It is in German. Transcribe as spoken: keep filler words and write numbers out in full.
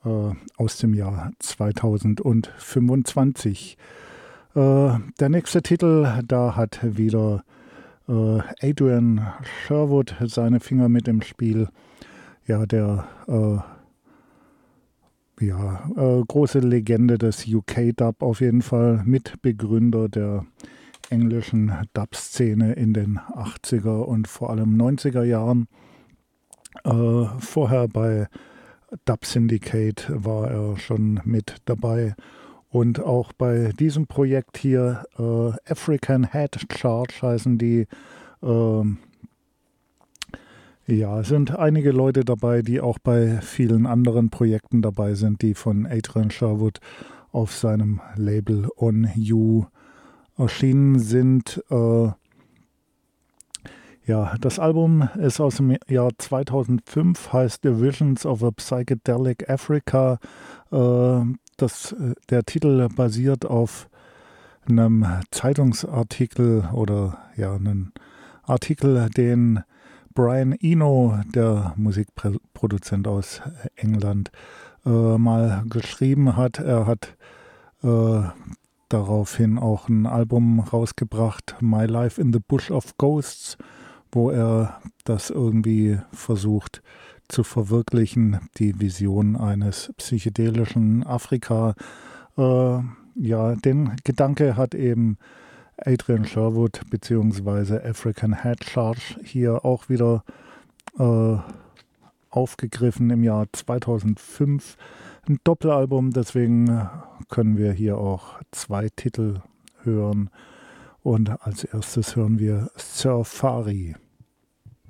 äh, aus dem Jahr zweitausendfünfundzwanzig. Äh, der nächste Titel, da hat wieder äh, Adrian Sherwood seine Finger mit im Spiel. Ja, der äh, ja, äh, große Legende des U K-Dub, auf jeden Fall Mitbegründer der englischen Dub-Szene in den achtziger und vor allem neunziger Jahren. Äh, vorher bei Dub Syndicate war er schon mit dabei und auch bei diesem Projekt hier, äh, African Head Charge heißen die. Äh, ja, sind einige Leute dabei, die auch bei vielen anderen Projekten dabei sind, die von Adrian Sherwood auf seinem Label On You erschienen sind. Äh, ja, das Album ist aus dem Jahr zweitausendfünf, heißt The Visions of a Psychedelic Africa. Äh, das, der Titel basiert auf einem Zeitungsartikel oder ja, einen Artikel, den Brian Eno, der Musikproduzent aus England, äh, mal geschrieben hat. Er hat äh, daraufhin auch ein Album rausgebracht, My Life in the Bush of Ghosts, wo er das irgendwie versucht zu verwirklichen, die Vision eines psychedelischen Afrika. Äh, ja, den Gedanke hat eben Adrian Sherwood bzw. African Head Charge hier auch wieder äh, aufgegriffen im Jahr zweitausendfünf. Ein Doppelalbum, deswegen können wir hier auch zwei Titel hören. Und als erstes hören wir Safari.